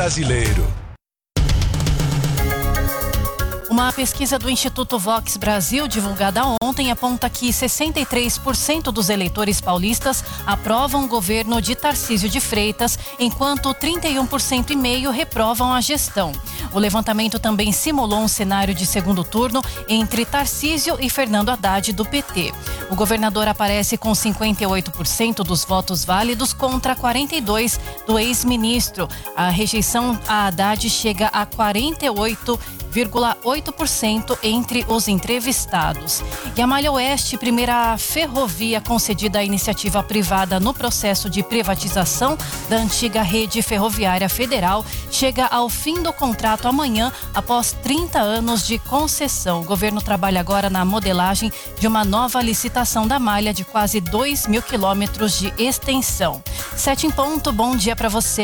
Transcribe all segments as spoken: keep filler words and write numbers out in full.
Brasileiro. Uma pesquisa do Instituto Vox Brasil, divulgada ontem, aponta que sessenta e três por cento dos eleitores paulistas aprovam o governo de Tarcísio de Freitas, enquanto trinta e um por cento e meio reprovam a gestão. O levantamento também simulou um cenário de segundo turno entre Tarcísio e Fernando Haddad, do P T. O governador aparece com cinquenta e oito por cento dos votos válidos contra quarenta e dois por cento do ex-ministro. A rejeição a Haddad chega a quarenta e oito vírgula oito por cento entre os entrevistados. E a Malha Oeste, primeira ferrovia concedida à iniciativa privada no processo de privatização da antiga rede ferroviária federal, chega ao fim do contrato amanhã, após trinta anos de concessão. O governo trabalha agora na modelagem de uma nova licitação da malha de quase dois mil quilômetros de extensão. Sete em ponto, bom dia para você.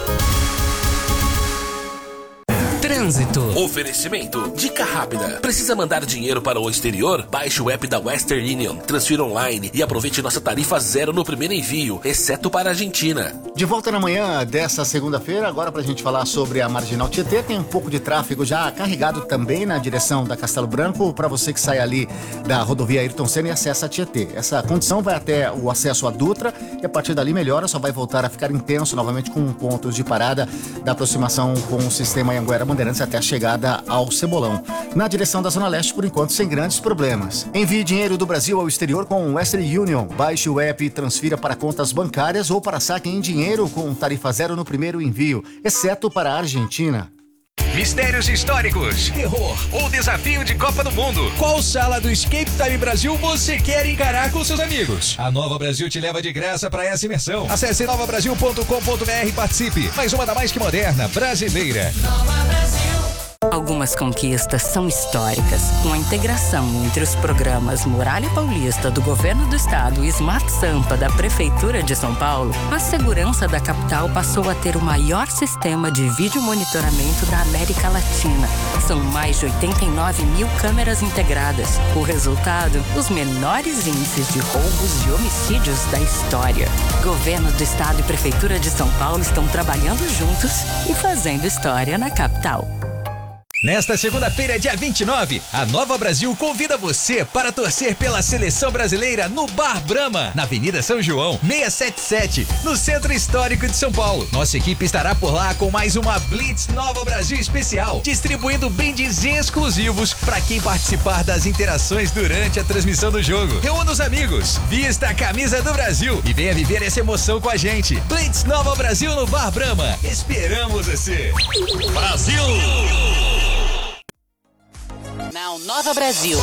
Trânsito. Oferecimento. Dica rápida. Precisa mandar dinheiro para o exterior? Baixe o app da Western Union, transfira online e aproveite nossa tarifa zero no primeiro envio, exceto para a Argentina. De volta na manhã dessa segunda-feira, agora pra gente falar sobre a Marginal Tietê. Tem um pouco de tráfego já carregado também na direção da Castelo Branco, para você que sai ali da rodovia Ayrton Senna e acessa a Tietê. Essa condição vai até o acesso à Dutra e a partir dali melhora, só vai voltar a ficar intenso novamente com pontos de parada da aproximação com o sistema Anhanguera Bandeirantes até a chegada ao Cebolão. Na direção da Zona Leste, por enquanto, sem grandes problemas. Envie dinheiro do Brasil ao exterior com o Western Union. Baixe o app e transfira para contas bancárias ou para saque em dinheiro com tarifa zero no primeiro envio, exceto para a Argentina. Mistérios históricos, terror ou desafio de Copa do Mundo. Qual sala do Escape Time Brasil você quer encarar com seus amigos? A Nova Brasil te leva de graça para essa imersão. Acesse nova brasil ponto com ponto b r e participe. Mais uma da mais que moderna, brasileira. Nova Brasil. Algumas conquistas são históricas. Com a integração entre os programas Muralha Paulista do Governo do Estado e Smart Sampa da Prefeitura de São Paulo, a segurança da capital passou a ter o maior sistema de vídeo monitoramento da América Latina. São mais de oitenta e nove mil câmeras integradas. O resultado, os menores índices de roubos e homicídios da história. Governo do Estado e Prefeitura de São Paulo estão trabalhando juntos e fazendo história na capital. Nesta segunda-feira, dia vinte e nove, a Nova Brasil convida você para torcer pela seleção brasileira no Bar Brahma, na Avenida São João, seiscentos e setenta e sete, no Centro Histórico de São Paulo. Nossa equipe estará por lá com mais uma Blitz Nova Brasil especial, distribuindo brindes exclusivos para quem participar das interações durante a transmissão do jogo. Reúna os amigos, vista a camisa do Brasil e venha viver essa emoção com a gente. Blitz Nova Brasil no Bar Brahma. Esperamos você. Brasil! Now Nova Brasil.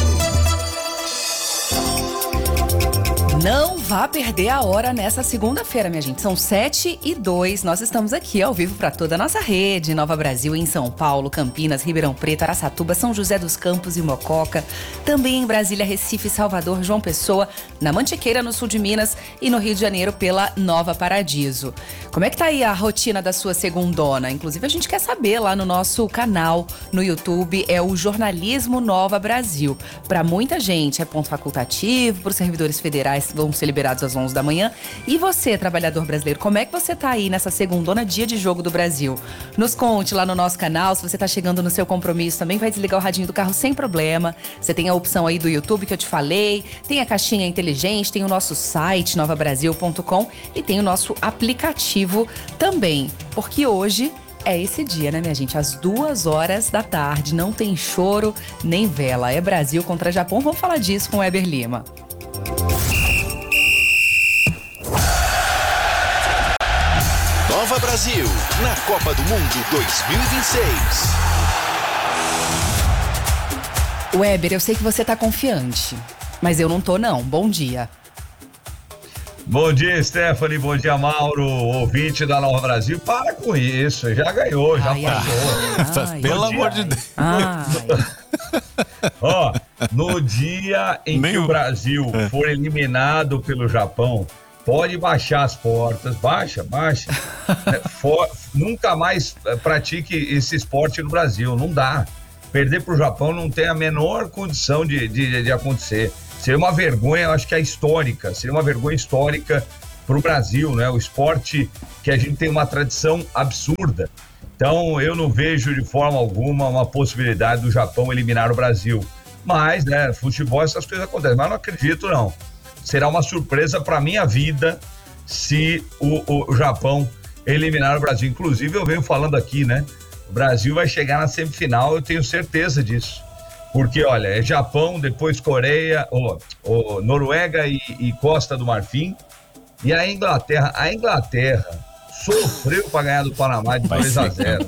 Não vá perder a hora nessa segunda-feira, minha gente. São sete e dois. Nós estamos aqui ao vivo para toda a nossa rede. Nova Brasil em São Paulo, Campinas, Ribeirão Preto, Araçatuba, São José dos Campos e Mococa. Também em Brasília, Recife, Salvador, João Pessoa, na Mantiqueira, no sul de Minas e no Rio de Janeiro pela Nova Paradiso. Como é que tá aí a rotina da sua segundona? Inclusive, a gente quer saber lá no nosso canal no YouTube. É o Jornalismo Nova Brasil. Para muita gente é ponto facultativo, para os servidores federais vão ser liberados às onze da manhã. E você, trabalhador brasileiro, como é que você tá aí nessa segundona, dia de jogo do Brasil? Nos conte lá no nosso canal. Se você tá chegando no seu compromisso, também vai desligar o radinho do carro sem problema. Você tem a opção aí do YouTube que eu te falei, tem a caixinha inteligente, tem o nosso site nova brasil ponto com e tem o nosso aplicativo também. Porque hoje é esse dia, né, minha gente? Às duas horas da tarde, não tem choro nem vela. É Brasil contra Japão. Vamos falar disso com o Weber Lima. Nova Brasil, na Copa do Mundo dois mil e vinte e seis. Weber, eu sei que você tá confiante, mas eu não tô não. Bom dia. Bom dia, Stephanie. Bom dia, Mauro, ouvinte da Nova Brasil. Para com isso, já ganhou, já ai, passou. Ai, Pelo ai, amor de Deus. Ó, no dia em Nem que o Brasil é. for eliminado pelo Japão, pode baixar as portas, baixa, baixa. For, nunca mais pratique esse esporte no Brasil, não dá. Perder pro Japão não tem a menor condição de, de, de acontecer. Seria uma vergonha, eu acho que é histórica, seria uma vergonha histórica para o Brasil, né? O esporte que a gente tem uma tradição absurda. Então, eu não vejo de forma alguma uma possibilidade do Japão eliminar o Brasil. Mas, né, futebol, essas coisas acontecem. Mas não acredito, não. Será uma surpresa para minha vida se o, o Japão eliminar o Brasil. Inclusive, eu venho falando aqui, né? O Brasil vai chegar na semifinal, eu tenho certeza disso. Porque, olha, é Japão, depois Coreia, ou, ou Noruega e, e Costa do Marfim. E a Inglaterra, a Inglaterra sofreu para ganhar do Panamá de dois a zero.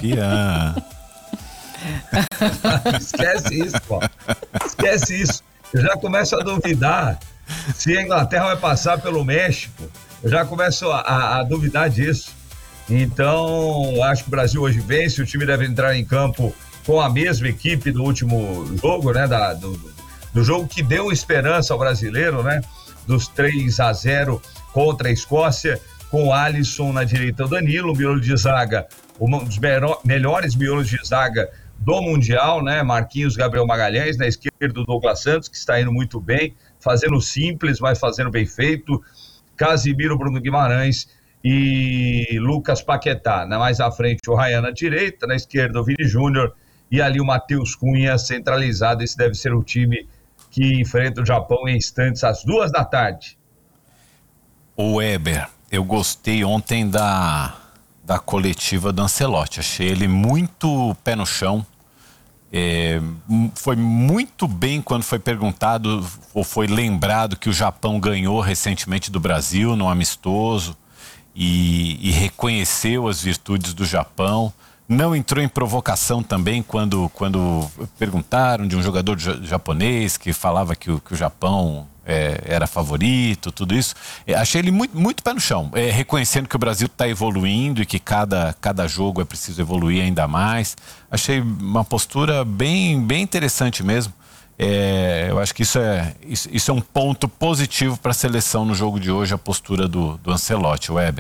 Esquece isso, pô. Esquece isso. Eu já começo a duvidar se a Inglaterra vai passar pelo México. Eu já começo a, a, a duvidar disso. Então, acho que o Brasil hoje vence. O time deve entrar em campo com a mesma equipe do último jogo, né? Da, do, do jogo que deu esperança ao brasileiro, né? Dos três a zero contra a Escócia, com o Alisson na direita, o Danilo, o miolo de zaga, um dos melhores miolos de zaga do Mundial, né? Marquinhos, Gabriel Magalhães, na esquerda o Douglas Santos, que está indo muito bem, fazendo simples, mas fazendo bem feito, Casimiro, Bruno Guimarães e Lucas Paquetá. Mais à frente o Ryan na direita, na esquerda o Vini Júnior e ali o Matheus Cunha centralizado. Esse deve ser o time que enfrenta o Japão em instantes, às duas da tarde. O Weber, eu gostei ontem da, da coletiva do Ancelotti. Achei ele muito pé no chão. É, foi muito bem quando foi perguntado ou foi lembrado que o Japão ganhou recentemente do Brasil no amistoso e, e reconheceu as virtudes do Japão. Não entrou em provocação também quando, quando perguntaram de um jogador japonês que falava que o, que o Japão é, era favorito, tudo isso. É, achei ele muito, muito pé no chão, é, reconhecendo que o Brasil está evoluindo e que cada, cada jogo é preciso evoluir ainda mais. Achei uma postura bem, bem interessante mesmo. É, eu acho que isso é, isso, isso é um ponto positivo para a seleção no jogo de hoje, a postura do, do Ancelotti, Weber.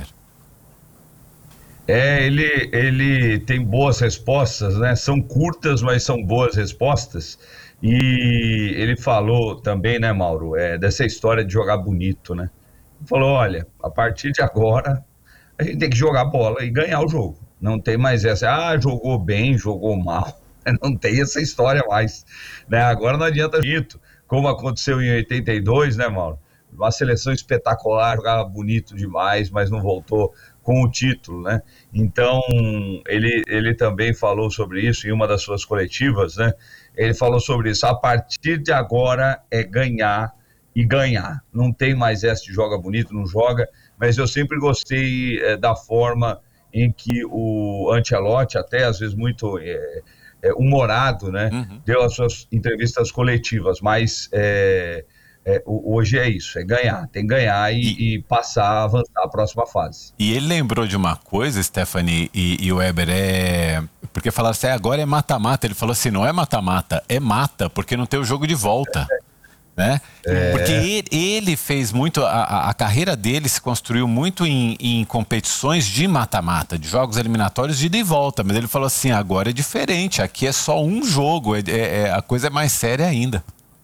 É, ele, ele tem boas respostas, né? São curtas, mas são boas respostas. E ele falou também, né, Mauro, é, dessa história de jogar bonito, né? Ele falou, olha, a partir de agora, a gente tem que jogar bola e ganhar o jogo. Não tem mais essa, ah, jogou bem, jogou mal. Não tem essa história mais, né? Agora não adianta bonito, como aconteceu em oitenta e dois, né, Mauro? Uma seleção espetacular, jogava bonito demais, mas não voltou com o título, né? Então, ele, ele também falou sobre isso em uma das suas coletivas, né? Ele falou sobre isso, a partir de agora é ganhar e ganhar. Não tem mais essa de joga bonito, não joga, mas eu sempre gostei é, da forma em que o Ancelotti, até às vezes muito é, é, humorado, né? Uhum. Deu as suas entrevistas coletivas, mas... É, É, hoje é isso, é ganhar, tem que ganhar e, e, e passar, avançar a próxima fase. E ele lembrou de uma coisa, Stephanie e, e o Weber, é... porque falaram assim, agora é mata-mata, ele falou assim, não é mata-mata, é mata, porque não tem o jogo de volta, é. né? É. Porque ele, ele fez muito, a, a carreira dele se construiu muito em, em competições de mata-mata, de jogos eliminatórios de ida e volta, mas ele falou assim, agora é diferente, aqui é só um jogo, é, é, a coisa é mais séria ainda.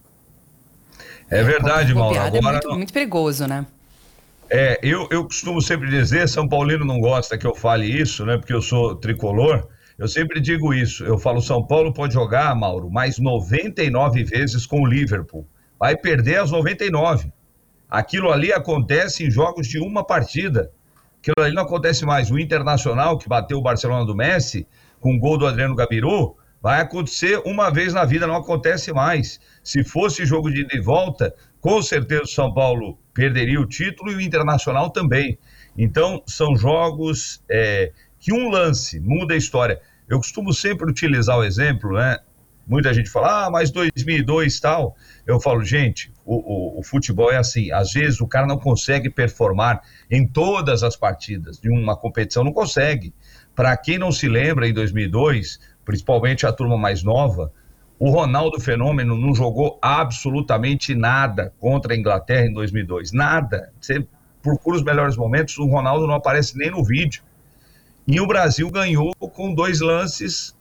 É verdade, Mauro. Agora, é muito, muito perigoso, né? É, eu, eu costumo sempre dizer, São Paulino não gosta que eu fale isso, né? Porque eu sou tricolor. Eu sempre digo isso. Eu falo, São Paulo pode jogar, Mauro, mais noventa e nove vezes com o Liverpool. Vai perder as noventa e nove. Aquilo ali acontece em jogos de uma partida. Aquilo ali não acontece mais. O Internacional, que bateu o Barcelona do Messi, com o gol do Adriano Gabiru, vai acontecer uma vez na vida, não acontece mais. Se fosse jogo de ida e volta, com certeza o São Paulo perderia o título e o Internacional também. Então, são jogos é, que um lance muda a história. Eu costumo sempre utilizar o exemplo, né? Muita gente fala, ah, mas dois mil e dois e tal. Eu falo, gente, o, o, o futebol é assim, às vezes o cara não consegue performar em todas as partidas de uma competição, não consegue. Para quem não se lembra, em dois mil e dois... principalmente a turma mais nova, o Ronaldo Fenômeno não jogou absolutamente nada contra a Inglaterra em dois mil e dois, nada. Você procura os melhores momentos, o Ronaldo não aparece nem no vídeo. E o Brasil ganhou com dois lances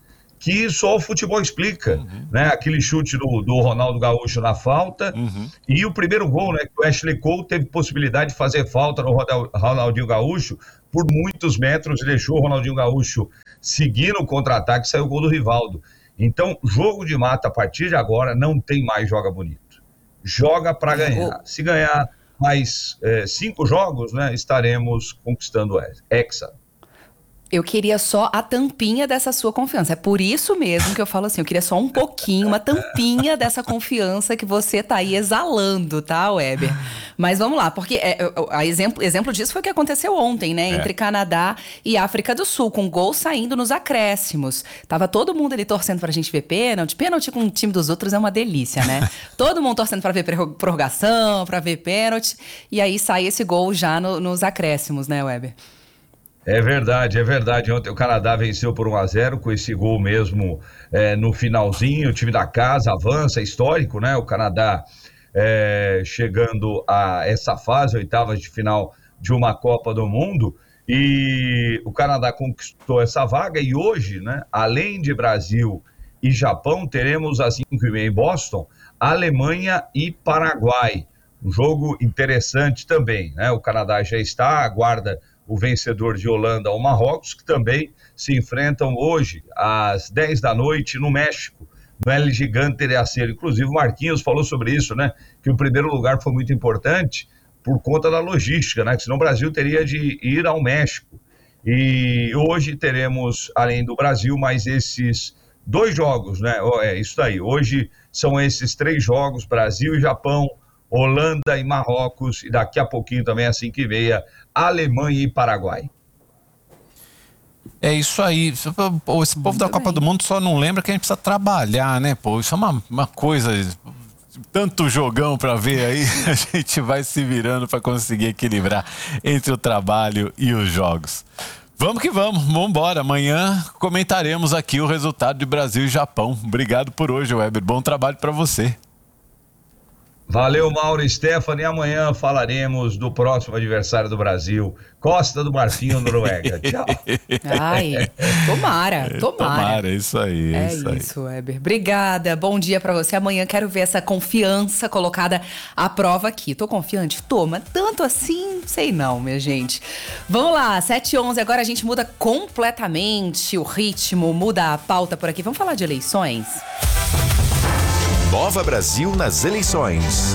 que só o futebol explica, uhum. né? Aquele chute do, do Ronaldo Gaúcho na falta, uhum. e o primeiro gol, né? O Ashley Cole teve possibilidade de fazer falta no Ronaldinho Gaúcho por muitos metros, deixou o Ronaldinho Gaúcho seguir no contra-ataque, saiu o gol do Rivaldo. Então, jogo de mata a partir de agora não tem mais joga bonito. Joga para ganhar. Se ganhar mais é, cinco jogos, né? Estaremos conquistando o Hexa. Eu queria só a tampinha dessa sua confiança. É por isso mesmo que eu falo assim, eu queria só um pouquinho, uma tampinha dessa confiança que você tá aí exalando, tá, Weber? Mas vamos lá, porque é, a exemplo, exemplo disso foi o que aconteceu ontem, né? É. Entre Canadá e África do Sul, com gol saindo nos acréscimos. Tava todo mundo ali torcendo pra gente ver pênalti. Pênalti com o time dos outros é uma delícia, né? Todo mundo torcendo pra ver prorrogação, pra ver pênalti. E aí sai esse gol já no, nos acréscimos, né, Weber? É verdade, é verdade. Ontem o Canadá venceu por um a zero com esse gol mesmo é, no finalzinho. O time da casa avança, histórico, né? O Canadá é, chegando a essa fase, oitavas de final de uma Copa do Mundo. E o Canadá conquistou essa vaga e hoje, né? Além de Brasil e Japão, teremos às cinco e meia em Boston, Alemanha e Paraguai. Um jogo interessante também, né? O Canadá já está, aguarda o vencedor de Holanda ou Marrocos, que também se enfrentam hoje, às dez da noite, no México, no El Gigante de Acero. Inclusive, o Marquinhos falou sobre isso, né? Que o primeiro lugar foi muito importante por conta da logística, né? Que senão o Brasil teria de ir ao México. E hoje teremos, além do Brasil, mais esses dois jogos, né? É isso aí. Hoje são esses três jogos, Brasil e Japão, Holanda e Marrocos, e daqui a pouquinho também, às cinco e meia, Alemanha e Paraguai. É isso aí. Esse povo Muito da Copa bem. do Mundo só não lembra que a gente precisa trabalhar, né, pô? Isso é uma, uma coisa... Tanto jogão pra ver aí, a gente vai se virando pra conseguir equilibrar entre o trabalho e os jogos. Vamos que vamos, vamos embora. Amanhã comentaremos aqui o resultado de Brasil e Japão. Obrigado por hoje, Weber. Bom trabalho pra você. Valeu, Mauro e Stephanie. Amanhã falaremos do próximo adversário do Brasil, Costa do Marfim, Noruega. Tchau. Ai, tomara, tomara. Tomara, isso aí. É isso, isso, aí. Weber. Obrigada, bom dia pra você. Amanhã quero ver essa confiança colocada à prova aqui. Tô confiante? Tô, mas tanto assim, sei não, minha gente. Vamos lá, sete e onze, agora a gente muda completamente o ritmo, muda a pauta por aqui. Vamos falar de eleições? Nova Brasil nas eleições.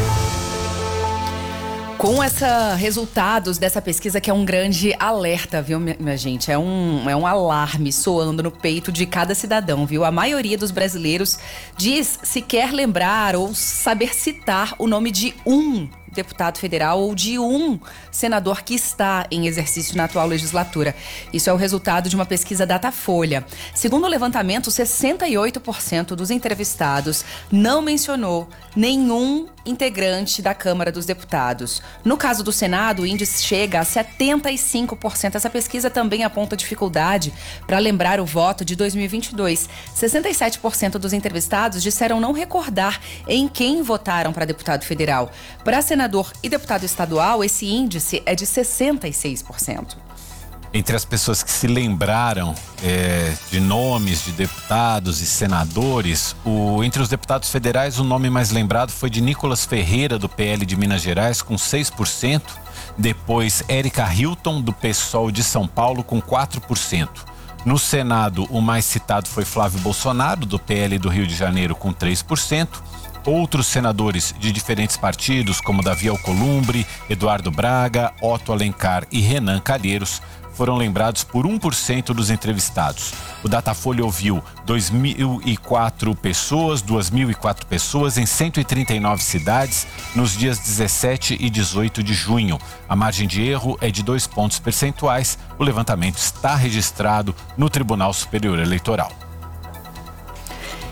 Com esses resultados dessa pesquisa, que é um grande alerta, viu, minha gente? É um, é um alarme soando no peito de cada cidadão, viu? A maioria dos brasileiros diz se quer lembrar ou saber citar o nome de um deputado federal ou de um senador que está em exercício na atual legislatura. Isso é o resultado de uma pesquisa Datafolha. Segundo o levantamento, sessenta e oito por cento dos entrevistados não mencionou nenhum integrante da Câmara dos Deputados. No caso do Senado, o índice chega a setenta e cinco por cento. Essa pesquisa também aponta dificuldade para lembrar o voto de dois mil e vinte e dois. sessenta e sete por cento dos entrevistados disseram não recordar em quem votaram para deputado federal. Para senador e deputado estadual, esse índice é de sessenta e seis por cento. Entre as pessoas que se lembraram é, de nomes de deputados e senadores, o, entre os deputados federais, o nome mais lembrado foi de Nicolas Ferreira, do P L de Minas Gerais, com seis por cento. Depois, Érica Hilton, do PSOL de São Paulo, com quatro por cento. No Senado, o mais citado foi Flávio Bolsonaro, do P L do Rio de Janeiro, com três por cento. Outros senadores de diferentes partidos, como Davi Alcolumbre, Eduardo Braga, Otto Alencar e Renan Calheiros, foram lembrados por um por cento dos entrevistados. O Datafolha ouviu dois mil e quatro pessoas, duas mil e quatro pessoas em cento e trinta e nove cidades nos dias dezessete e dezoito de junho. A margem de erro é de dois pontos percentuais. O levantamento está registrado no Tribunal Superior Eleitoral.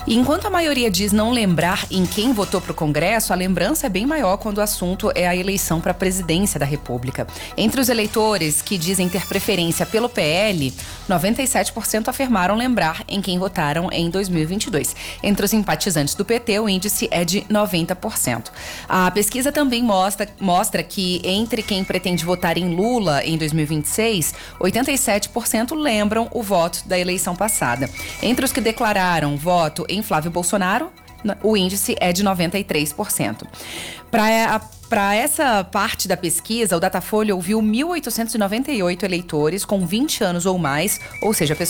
E enquanto a maioria diz não lembrar em quem votou para o Congresso, a lembrança é bem maior quando o assunto é a eleição para a presidência da República. Entre os eleitores que dizem ter preferência pelo P L, noventa e sete por cento afirmaram lembrar em quem votaram em dois mil e vinte e dois. Entre os simpatizantes do P T, o índice é de noventa por cento. A pesquisa também mostra, mostra que entre quem pretende votar em Lula em dois mil e vinte e seis, oitenta e sete por cento lembram o voto da eleição passada. Entre os que declararam voto em Flávio Bolsonaro, o índice é de noventa e três por cento. Para essa parte da pesquisa, o Datafolha ouviu mil oitocentos e noventa e oito eleitores com vinte anos ou mais, ou seja, pessoas